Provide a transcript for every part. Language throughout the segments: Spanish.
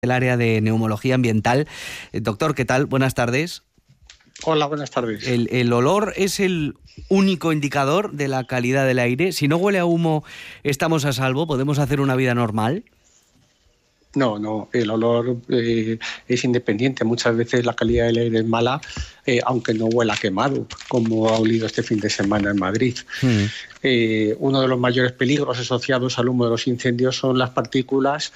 del área de neumología ambiental. Doctor, ¿qué tal? Buenas tardes. Hola, buenas tardes. ¿El olor es el único indicador de la calidad del aire? Si no huele a humo, ¿estamos a salvo? ¿Podemos hacer una vida normal? No, el olor es independiente. Muchas veces la calidad del aire es mala, aunque no huela quemado, como ha olido este fin de semana en Madrid. Uno de los mayores peligros asociados al humo de los incendios son las partículas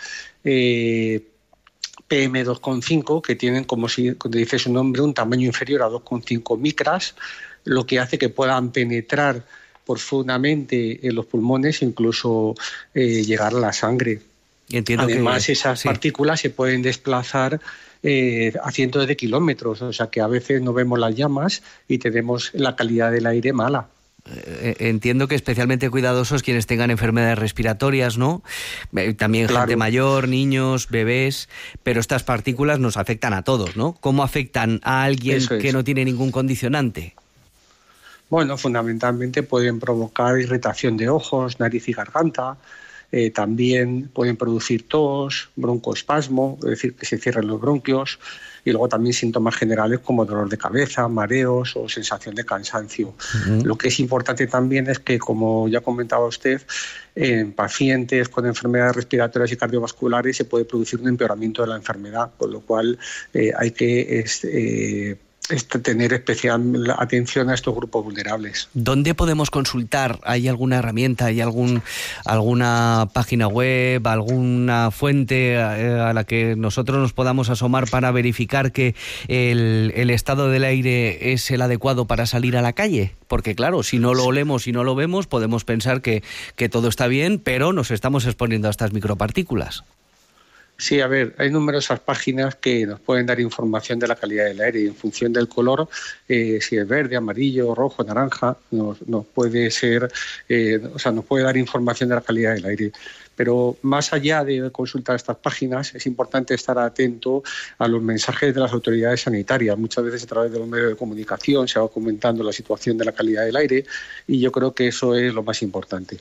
PM2,5, que tienen, como dice su nombre, un tamaño inferior a 2,5 micras, lo que hace que puedan penetrar profundamente en los pulmones e incluso llegar a la sangre. Además, esas partículas se pueden desplazar a cientos de kilómetros, o sea que a veces no vemos las llamas y tenemos la calidad del aire mala. Entiendo que especialmente cuidadosos quienes tengan enfermedades respiratorias, ¿no? También claro. Gente mayor, niños, bebés, pero estas partículas nos afectan a todos, ¿no? ¿Cómo afectan a alguien que no tiene ningún condicionante? Bueno, fundamentalmente pueden provocar irritación de ojos, nariz y garganta. También pueden producir tos, broncoespasmo, es decir, que se cierren los bronquios, y luego también síntomas generales como dolor de cabeza, mareos o sensación de cansancio. Lo que es importante también es que, como ya comentaba usted, en pacientes con enfermedades respiratorias y cardiovasculares se puede producir un empeoramiento de la enfermedad, con lo cual hay que tener especial atención a estos grupos vulnerables. ¿Dónde podemos consultar? ¿Hay alguna herramienta, hay alguna página web, alguna fuente a la que nosotros nos podamos asomar para verificar que el estado del aire es el adecuado para salir a la calle? Porque claro, si no lo olemos y no lo vemos, podemos pensar que todo está bien, pero nos estamos exponiendo a estas micropartículas. Sí, a ver, hay numerosas páginas que nos pueden dar información de la calidad del aire y en función del color, si es verde, amarillo, rojo, naranja, nos puede dar información de la calidad del aire. Pero más allá de consultar estas páginas, es importante estar atento a los mensajes de las autoridades sanitarias. Muchas veces a través de los medios de comunicación se va comentando la situación de la calidad del aire y yo creo que eso es lo más importante.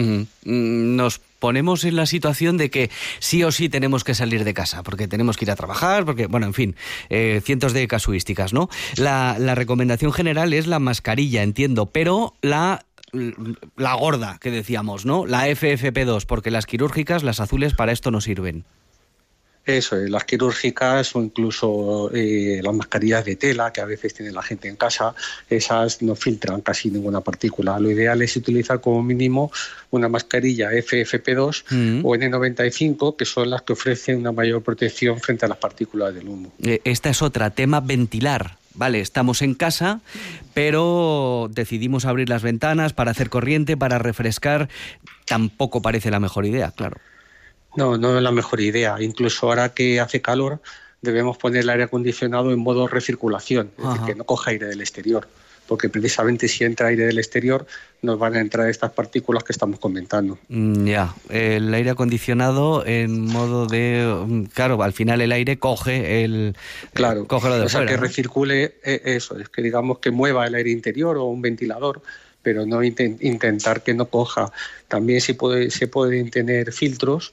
Nos ponemos en la situación de que sí o sí tenemos que salir de casa, porque tenemos que ir a trabajar, porque, bueno, en fin, cientos de casuísticas, ¿no? La recomendación general es la mascarilla, entiendo, pero la gorda, que decíamos, ¿no? La FFP2, porque las quirúrgicas, las azules, para esto no sirven. Eso es, las quirúrgicas o incluso las mascarillas de tela que a veces tiene la gente en casa, esas no filtran casi ninguna partícula. Lo ideal es utilizar como mínimo una mascarilla FFP2 o N95, que son las que ofrecen una mayor protección frente a las partículas del humo. Esta es otra, tema ventilar. Vale, estamos en casa, pero decidimos abrir las ventanas para hacer corriente, para refrescar. Tampoco parece la mejor idea, claro. No es la mejor idea. Incluso ahora que hace calor, debemos poner el aire acondicionado en modo recirculación, es decir, que no coja aire del exterior, porque precisamente si entra aire del exterior nos van a entrar estas partículas que estamos comentando. Ya, el aire acondicionado en modo de... Claro, al final el aire coge coge lo de fuera, que ¿no? Recircule eso, es que digamos que mueva el aire interior o un ventilador, pero no intentar que no coja. También se pueden tener filtros,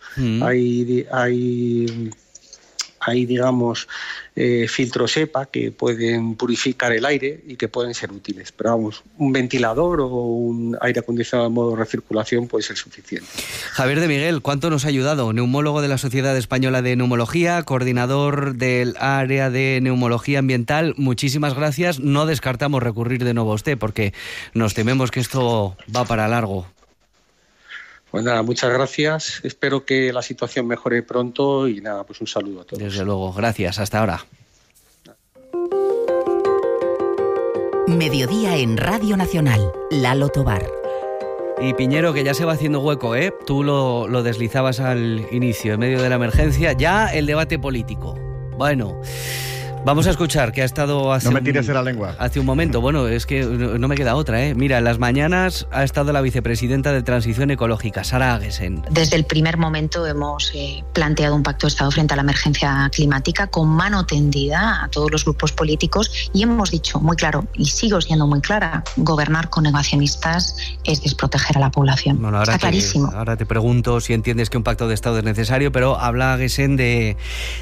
hay digamos, filtros EPA que pueden purificar el aire y que pueden ser útiles. Pero vamos, un ventilador o un aire acondicionado en modo recirculación puede ser suficiente. Javier de Miguel, ¿cuánto nos ha ayudado? Neumólogo de la Sociedad Española de Neumología, coordinador del área de neumología ambiental. Muchísimas gracias. No descartamos recurrir de nuevo a usted porque nos tememos que esto va para largo. Pues nada, muchas gracias. Espero que la situación mejore pronto y nada, pues un saludo a todos. Desde luego, gracias. Hasta ahora. Mediodía en Radio Nacional. Lalo Tobar. Y Piñero, que ya se va haciendo hueco, ¿eh? Tú lo deslizabas al inicio, en medio de la emergencia. Ya el debate político. Bueno... Vamos a escuchar que ha estado hace... No me tires de la lengua. Hace un momento, bueno, es que no me queda otra, ¿eh? Mira, en las mañanas ha estado la vicepresidenta de Transición Ecológica, Sara Agesen. Desde el primer momento hemos planteado un pacto de Estado frente a la emergencia climática con mano tendida a todos los grupos políticos y hemos dicho muy claro, y sigo siendo muy clara, gobernar con negacionistas es desproteger a la población. Bueno, está clarísimo. Ahora te pregunto si entiendes que un pacto de Estado es necesario, pero habla Agesen de